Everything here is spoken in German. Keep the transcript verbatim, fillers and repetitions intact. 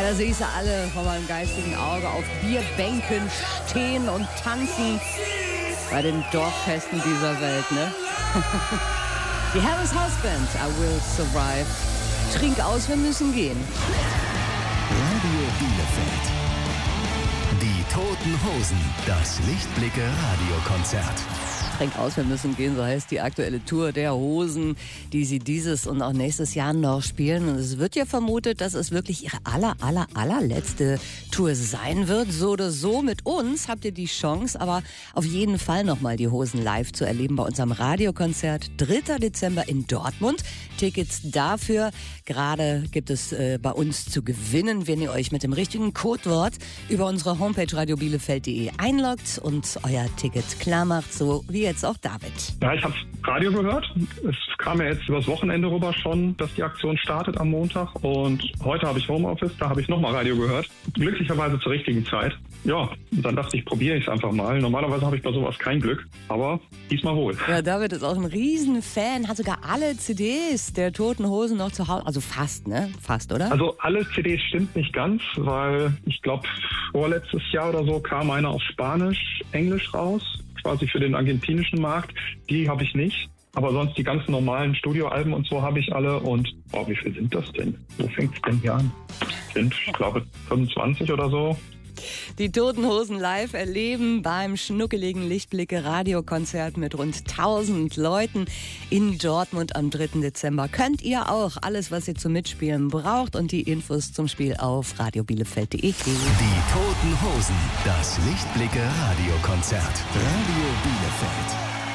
Ja, da sehe ich sie alle vor meinem geistigen Auge auf Bierbänken stehen und tanzen bei den Dorffesten dieser Welt, ne? Die Harris House Band, I Will Survive. Trink aus, wir müssen gehen. Radio Bielefeld. Die Toten Hosen, das Lichtblicke-Radiokonzert. Trink aus, wir müssen gehen, so heißt die aktuelle Tour der Hosen, die sie dieses und auch nächstes Jahr noch spielen. Und es wird ja vermutet, dass es wirklich ihre aller, aller, allerletzte Tour sein wird. So oder so, mit uns habt ihr die Chance, aber auf jeden Fall nochmal die Hosen live zu erleben bei unserem Radiokonzert. dritter Dezember in Dortmund. Tickets dafür gerade gibt es äh, bei uns zu gewinnen, wenn ihr euch mit dem richtigen Codewort über unsere Homepage radio bielefeld punkt de einloggt und euer Ticket klar macht, so wie jetzt auch David. Ja, ich habe Radio gehört. Es kam ja jetzt übers Wochenende rüber schon, dass die Aktion startet am Montag. Und heute habe ich Homeoffice, da habe ich nochmal Radio gehört. Glücklicherweise zur richtigen Zeit. Ja, und dann dachte ich, probiere ich es einfach mal. Normalerweise habe ich bei sowas kein Glück, aber diesmal wohl. Ja, David ist auch ein Riesenfan, hat sogar alle C Ds der Toten Hosen noch zu Hause. Also fast, ne? Fast, oder? Also alle C Ds stimmt nicht ganz, weil ich glaube, vorletztes Jahr oder so kam eine auf Spanisch, Englisch raus. Quasi für den argentinischen Markt. Die habe ich nicht. Aber sonst die ganzen normalen Studioalben und so habe ich alle. Und oh, wie viel sind das denn? Wo fängt es denn hier an? Sind, ich glaube, fünfundzwanzig oder so. Die Toten Hosen live erleben beim schnuckeligen Lichtblicke Radiokonzert mit rund tausend Leuten in Dortmund am dritten Dezember. Könnt ihr auch alles, was ihr zum Mitspielen braucht und die Infos zum Spiel auf radio bielefeld punkt de. Die Toten Hosen, das Lichtblicke Radiokonzert. Radio Bielefeld.